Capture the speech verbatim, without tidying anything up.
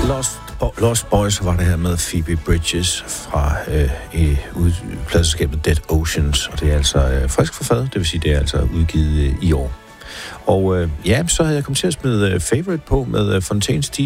Lost, Lost Boys var det her med Phoebe Bridges fra øh, i pladselskabet Dead Oceans, og det er altså øh, frisk forfadet, det vil sige, det er altså udgivet øh, i år. Og øh, ja, så havde jeg kommet til at smide øh, Favorite på med øh, Fontaines D